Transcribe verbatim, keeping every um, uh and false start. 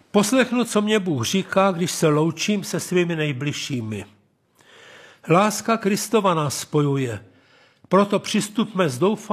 Poslechnu, co mě Bůh říká, když se loučím se svými nejbližšími. Láska Kristova nás spojuje, proto přistupme s doufaním